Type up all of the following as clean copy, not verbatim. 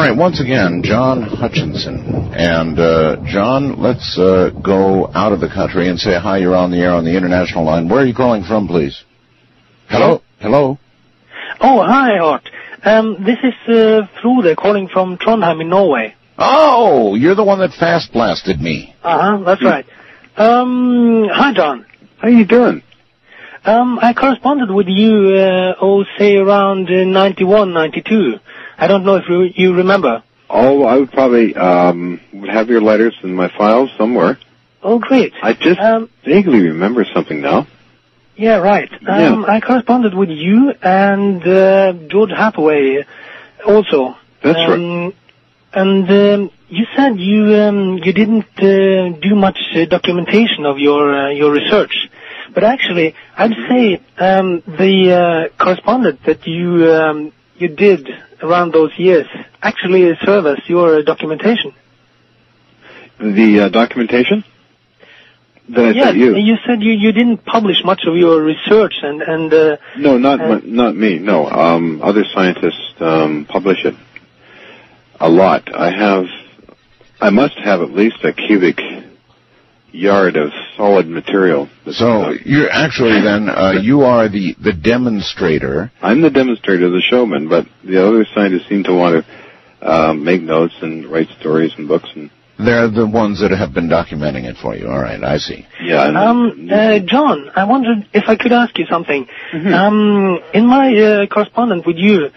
right, once again, John Hutchinson. And, John, let's go out of the country and say hi. You're on the air on the international line. Where are you calling from, please? Hello? Hello? Oh, hi, Art. This is Frode calling from Trondheim in Norway. Oh, you're the one that fast blasted me. That's right. Hi, John. How you doing? I corresponded with you, say around 91, 92. I don't know if you remember. Oh, I would probably would have your letters in my files somewhere. Oh, great. I just vaguely remember something now. Yeah, right. I corresponded with you and George Hathaway also. That's right. And you said you didn't do much documentation of your research. But actually, I'd say the correspondence that you did around those years actually serve as your documentation. The documentation that I sent you? You said you didn't publish much of your research and no, not me. No, other scientists publish it a lot. I must have at least a cubic yard of solid material. So you're actually then you are the demonstrator. I'm the demonstrator, the showman, but the other scientists seem to want to make notes and write stories and books. And they're the ones that have been documenting it for you. All right, I see. Yeah. John, I wondered if I could ask you something. Mm-hmm. In my correspondence with you,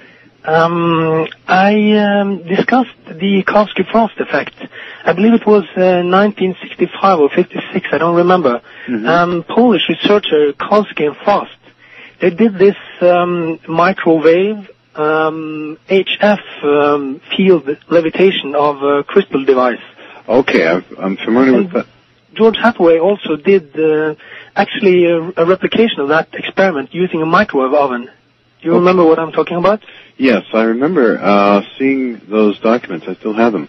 I discussed the Karlsky-Frost effect. I believe it was 1965 or 56, I don't remember. Mm-hmm. Polish researcher Karlsky and Frost, they did this microwave HF field levitation of a crystal device. Okay, I'm familiar with that. George Hathaway also did actually a replication of that experiment using a microwave oven. Do you remember what I'm talking about? Yes, I remember seeing those documents. I still have them.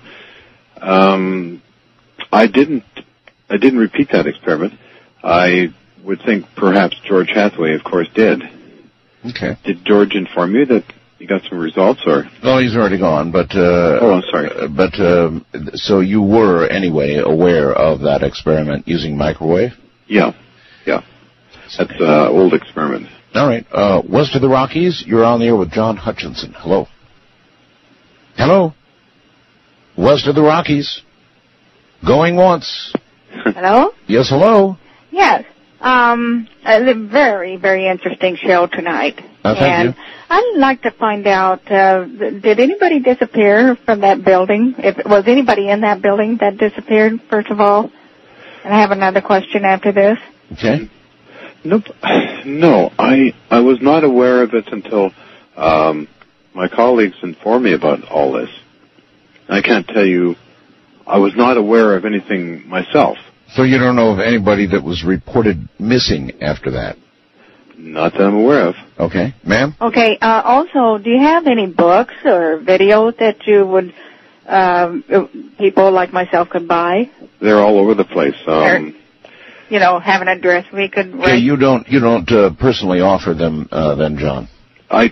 I didn't repeat that experiment. I would think perhaps George Hathaway, of course, did. Okay. Did George inform you that you got some results, or? No, he's already gone. But I'm sorry. But so you were anyway aware of that experiment using microwave? Yeah. That's an old experiment. All right. West of the Rockies, you're on the air with John Hutchinson. Hello. Hello. West of the Rockies. Going once. Hello? Yes, hello. Yes. A very, very interesting show tonight. Thank you. I'd like to find out, did anybody disappear from that building? Was anybody in that building that disappeared, first of all? And I have another question after this. Okay. Nope. No, I was not aware of it until my colleagues informed me about all this. I can't tell you, I was not aware of anything myself. So you don't know of anybody that was reported missing after that? Not that I'm aware of. Okay. Ma'am? Okay, also, do you have any books or videos that you would, people like myself could buy? They're all over the place. Have an address we could write? Okay, you don't personally offer them, then, John?